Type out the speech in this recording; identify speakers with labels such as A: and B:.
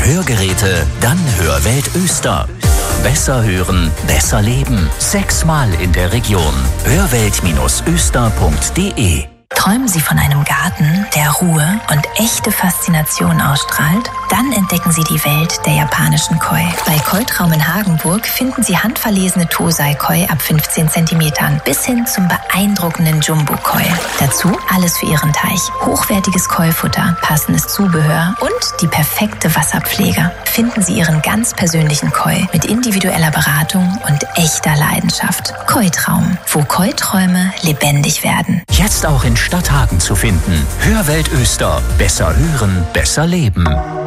A: Hörgeräte? Dann Hörwelt Öster. Besser hören, besser leben. 6-mal in der Region. Hörwelt-öster.de.
B: Träumen Sie von einem Garten, der Ruhe und echte Faszination ausstrahlt? Dann entdecken Sie die Welt der japanischen Koi. Bei Koi-Traum in Hagenburg finden Sie handverlesene Tosai-Koi ab 15 cm bis hin zum beeindruckenden Jumbo-Koi. Dazu alles für Ihren Teich. Hochwertiges Koi-Futter, passendes Zubehör und die perfekte Wasserpflege. Finden Sie Ihren ganz persönlichen Koi mit individueller Beratung und echter Leidenschaft. Koi-Traum, wo Koi-Träume lebendig werden.
A: Jetzt auch in Stadthagen zu finden. Hörwelt Öster. Besser hören, besser leben.